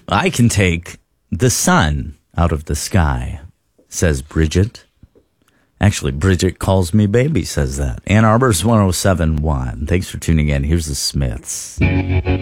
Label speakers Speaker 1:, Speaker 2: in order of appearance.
Speaker 1: I can take the sun out of the sky, says Bridget. Actually, Bridget calls me baby, says that. Ann Arbor's 107.1. Thanks for tuning in. Here's the Smiths.